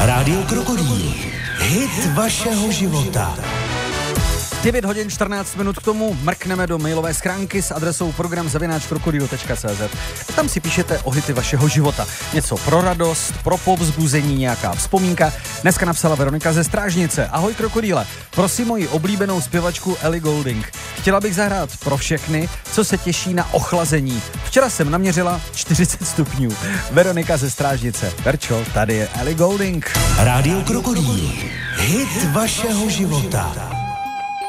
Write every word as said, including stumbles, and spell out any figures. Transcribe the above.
Rádio Krokodýl. Hit vašeho života. devět hodin čtrnáct minut, k tomu mrkneme do mailové schránky s adresou program zavináč krokodýl tečka cé zet. Tam si píšete o hity vašeho života. Něco pro radost, pro povzbuzení, nějaká vzpomínka. Dneska napsala Veronika ze Strážnice. Ahoj krokodýle, prosím moji oblíbenou zpěvačku Ellie Goulding. Chtěla bych zahrát pro všechny, co se těší na ochlazení. Včera jsem naměřila čtyřicet stupňů. Veronika ze Strážnice. Verčo, tady je Ellie Goulding. Rádio Krokodýl. Hit vašeho života.